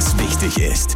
was wichtig ist.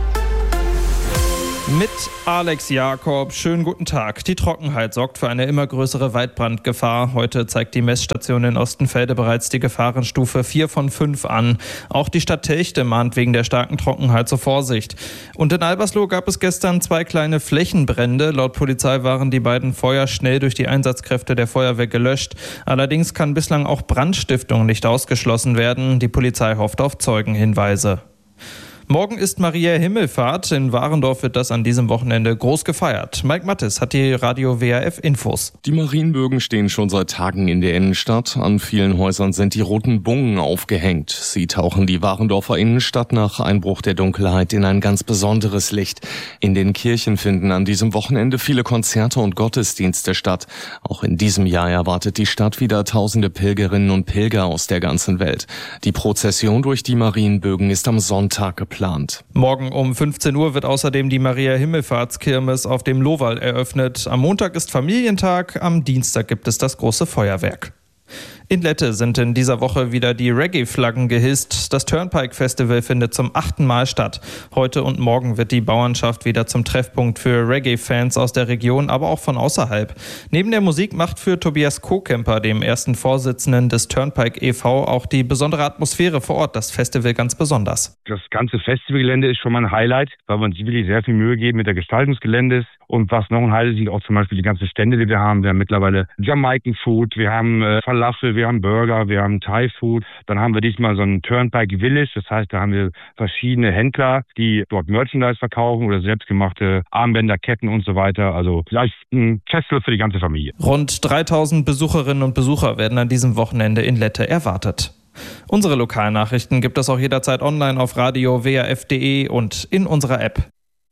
Mit Alex Jakob, schönen guten Tag. Die Trockenheit sorgt für eine immer größere Waldbrandgefahr. Heute zeigt die Messstation in Ostenfelde bereits die Gefahrenstufe 4 von 5 an. Auch die Stadt Telchte mahnt wegen der starken Trockenheit zur Vorsicht. Und in Albersloh gab es gestern 2 kleine Flächenbrände. Laut Polizei waren die beiden Feuer schnell durch die Einsatzkräfte der Feuerwehr gelöscht. Allerdings kann bislang auch Brandstiftung nicht ausgeschlossen werden. Die Polizei hofft auf Zeugenhinweise. Morgen ist Maria Himmelfahrt. In Warendorf wird das an diesem Wochenende groß gefeiert. Mike Mattes hat die Radio WRF Infos. Die Marienbögen stehen schon seit Tagen in der Innenstadt. An vielen Häusern sind die roten Bungen aufgehängt. Sie tauchen die Warendorfer Innenstadt nach Einbruch der Dunkelheit in ein ganz besonderes Licht. In den Kirchen finden an diesem Wochenende viele Konzerte und Gottesdienste statt. Auch in diesem Jahr erwartet die Stadt wieder tausende Pilgerinnen und Pilger aus der ganzen Welt. Die Prozession durch die Marienbögen ist am Sonntag geplant. Morgen um 15 Uhr wird außerdem die Maria-Himmelfahrtskirmes auf dem Lohwall eröffnet. Am Montag ist Familientag, am Dienstag gibt es das große Feuerwerk. In Lette sind in dieser Woche wieder die Reggae-Flaggen gehisst. Das Turnpike-Festival findet zum 8. Mal statt. Heute und morgen wird die Bauernschaft wieder zum Treffpunkt für Reggae-Fans aus der Region, aber auch von außerhalb. Neben der Musik macht für Tobias Kohkemper, dem ersten Vorsitzenden des Turnpike e.V., auch die besondere Atmosphäre vor Ort das Festival ganz besonders. Das ganze Festivalgelände ist schon mal ein Highlight, weil wir uns wirklich sehr viel Mühe geben mit der Gestaltung des Geländes. Und was noch ein Highlight ist, auch zum Beispiel die ganzen Stände, die wir haben. Wir haben mittlerweile Jamaican-Food, wir haben Falafel, wir haben Burger, wir haben Thai-Food. Dann haben wir diesmal so ein Turnpike Village. Das heißt, da haben wir verschiedene Händler, die dort Merchandise verkaufen oder selbstgemachte Armbänder, Ketten und so weiter. Also vielleicht ein Festival für die ganze Familie. Rund 3000 Besucherinnen und Besucher werden an diesem Wochenende in Lette erwartet. Unsere Lokalnachrichten gibt es auch jederzeit online auf radio-wrf.de und in unserer App.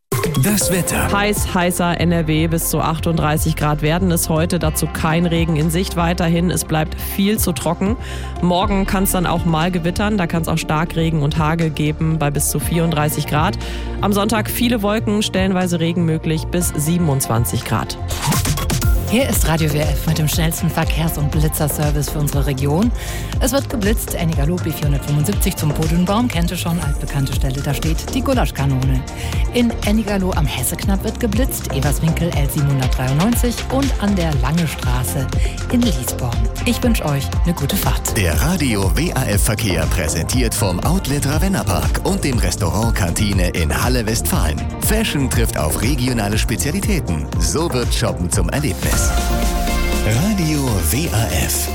Das Wetter. Heißer NRW, bis zu 38 Grad werden es heute. Dazu kein Regen in Sicht weiterhin. Es bleibt viel zu trocken. Morgen kann es dann auch mal gewittern. Da kann es auch Starkregen und Hagel geben bei bis zu 34 Grad. Am Sonntag viele Wolken, stellenweise Regen möglich bis 27 Grad. Hier ist Radio WRF mit dem schnellsten Verkehrs- und Blitzerservice für unsere Region. Es wird geblitzt, Ennigerloh B475 zum Bodenbaum, kennt ihr schon, altbekannte Stelle, da steht die Gulaschkanone. In Ennigerloh am Hesseknapp wird geblitzt, Everswinkel L793 und an der Lange Straße in Liesborn. Ich wünsche euch eine gute Fahrt. Der Radio WRF Verkehr präsentiert vom Outlet Ravenna-Park und dem Restaurant Kantine in Halle Westfalen. Fashion trifft auf regionale Spezialitäten. So wird Shoppen zum Erlebnis. Radio WRF.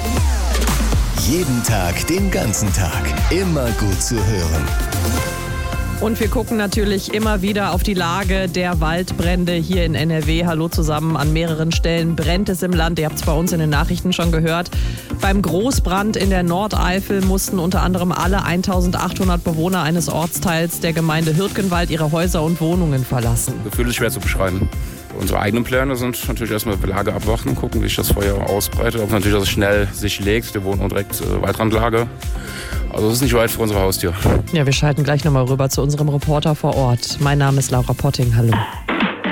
Jeden Tag, den ganzen Tag. Immer gut zu hören. Und wir gucken natürlich immer wieder auf die Lage der Waldbrände hier in NRW. Hallo zusammen, an mehreren Stellen brennt es im Land. Ihr habt es bei uns in den Nachrichten schon gehört. Beim Großbrand in der Nordeifel mussten unter anderem alle 1800 Bewohner eines Ortsteils der Gemeinde Hürtgenwald ihre Häuser und Wohnungen verlassen. Gefühl ist schwer zu beschreiben. Unsere eigenen Pläne sind natürlich erstmal Lage abwarten, gucken, wie sich das Feuer ausbreitet. Ob natürlich, dass es schnell sich legt. Wir wohnen auch direkt Waldrandlage. Also es ist nicht weit vor unserer Haustür. Ja, wir schalten gleich nochmal rüber zu unserem Reporter vor Ort. Mein Name ist Laura Potting. Hallo.